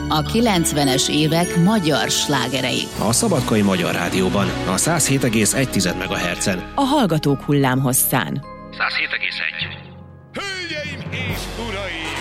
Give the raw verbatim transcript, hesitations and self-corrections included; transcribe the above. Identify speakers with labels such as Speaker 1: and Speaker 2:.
Speaker 1: A kilencvenes évek magyar slágerei.
Speaker 2: A Szabadkai Magyar Rádióban, a száz hét egész egy megahertzen.
Speaker 3: A hallgatók hullámhosszán.
Speaker 2: száz hét egész egy.
Speaker 4: Hölgyeim és uraim!